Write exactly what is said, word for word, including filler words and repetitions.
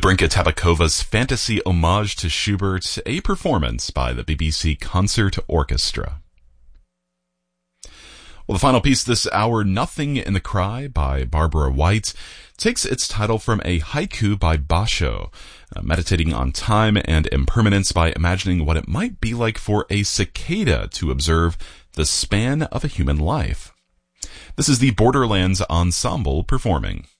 Dobrinka Tabakova's fantasy homage to Schubert, a performance by the B B C Concert Orchestra. Well, the final piece this hour, Nothing in the Cry by Barbara White, takes its title from a haiku by Basho, uh, meditating on time and impermanence by imagining what it might be like for a cicada to observe the span of a human life. This is the Borderlands Ensemble performing.